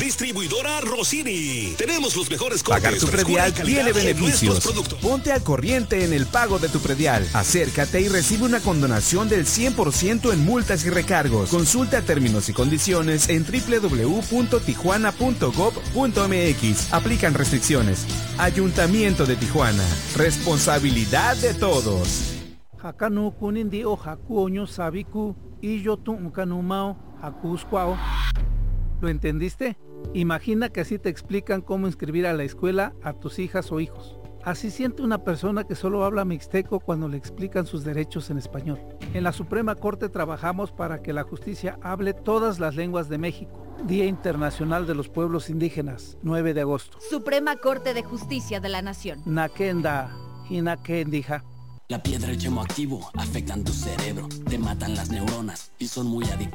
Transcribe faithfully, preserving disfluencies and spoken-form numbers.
Distribuidora Rossini. Tenemos los mejores cortes. Pagar tu predial tiene beneficios. Ponte al corriente en el pago de tu predial. Acércate y recibe una condonación del cien por ciento en multas y recargos. Consulta términos y condiciones en doble u doble u doble u punto tijuana punto gob punto eme equis. Aplican restricciones. Ayuntamiento de Tijuana. Responsabilidad de todos. Hakanu kunindi o hakuoño sabiku y yo tu unkanumao hakuskwao. ¿Lo entendiste? Imagina que así te explican cómo inscribir a la escuela a tus hijas o hijos. Así siente una persona que solo habla mixteco cuando le explican sus derechos en español. En la Suprema Corte trabajamos para que la justicia hable todas las lenguas de México. Día Internacional de los Pueblos Indígenas, nueve de agosto. Suprema Corte de Justicia de la Nación. Nakenda, Hinakendija. La piedra y el chemo activo afectan tu cerebro, te matan las neuronas y son muy adictivos.